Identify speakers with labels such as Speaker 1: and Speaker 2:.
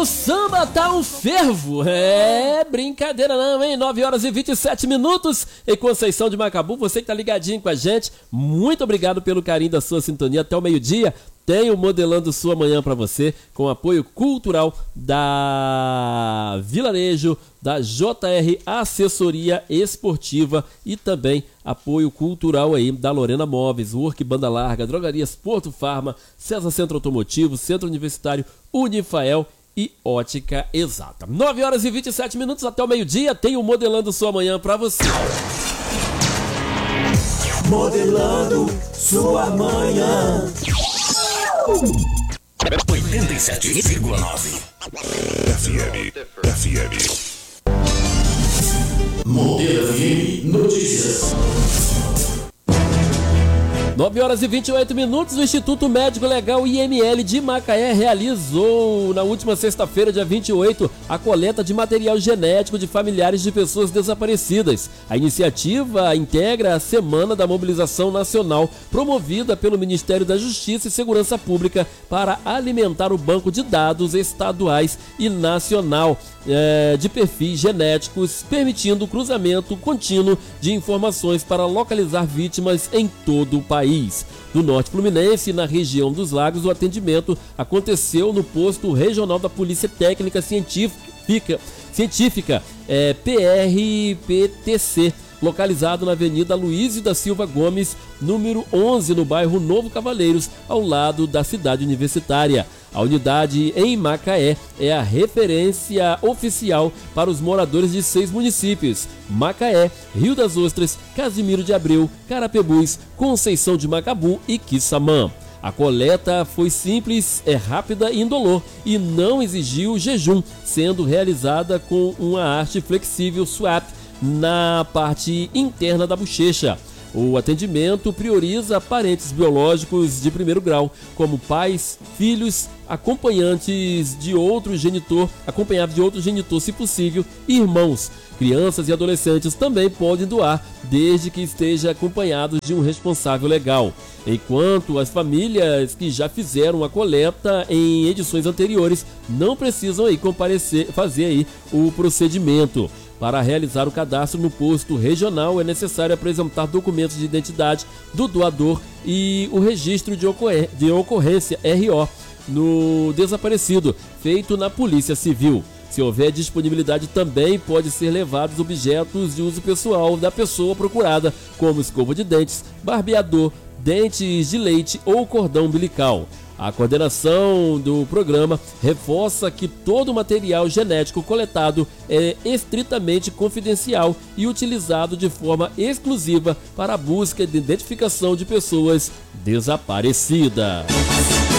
Speaker 1: o samba tá um fervo. É brincadeira não, hein? 9h27 em Conceição de Macabu. Você que tá ligadinho com a gente, muito obrigado pelo carinho da sua sintonia. Até o meio-dia tem o Modelando Sua Manhã pra você, com apoio cultural da Vilarejo, da JR Assessoria Esportiva e também apoio cultural aí da Lorena Móveis, Work Banda Larga, Drogarias Porto Farma, César Centro Automotivo, Centro Universitário Unifael e Ótica Exata. 9h27 até o meio-dia tem o Modelando Sua Manhã pra você.
Speaker 2: Modelando Sua Manhã.
Speaker 3: 87,9 FM. Modelo FM Notícias.
Speaker 1: 9h28, o Instituto Médico Legal IML de Macaé realizou na última sexta-feira, dia 28, a coleta de material genético de familiares de pessoas desaparecidas. A iniciativa integra a Semana da Mobilização Nacional, promovida pelo Ministério da Justiça e Segurança Pública para alimentar o banco de dados estaduais e nacional de perfis genéticos, permitindo o cruzamento contínuo de informações para localizar vítimas em todo o país. No Norte Fluminense, na região dos Lagos, o atendimento aconteceu no posto regional da Polícia Técnica Científica PRPTC, localizado na Avenida Luísio da Silva Gomes, número 11, no bairro Novo Cavaleiros, ao lado da cidade universitária. A unidade em Macaé é a referência oficial para os moradores de 6 municípios: Macaé, Rio das Ostras, Casimiro de Abreu, Carapebus, Conceição de Macabu e Quissamã. A coleta foi simples, rápida e indolor e não exigiu jejum, sendo realizada com uma arte flexível swap na parte interna da bochecha. O atendimento prioriza parentes biológicos de primeiro grau, como pais, filhos, acompanhados de outro genitor, se possível, e irmãos. Crianças e adolescentes também podem doar, desde que esteja acompanhados de um responsável legal. Enquanto as famílias que já fizeram a coleta em edições anteriores não precisam fazer o procedimento. Para realizar o cadastro no posto regional é necessário apresentar documentos de identidade do doador e o registro de ocorrência RO no desaparecido, feito na Polícia Civil. Se houver disponibilidade, também pode ser levados objetos de uso pessoal da pessoa procurada, como escova de dentes, barbeador, dentes de leite ou cordão umbilical. A coordenação do programa reforça que todo o material genético coletado é estritamente confidencial e utilizado de forma exclusiva para a busca de identificação de pessoas desaparecidas.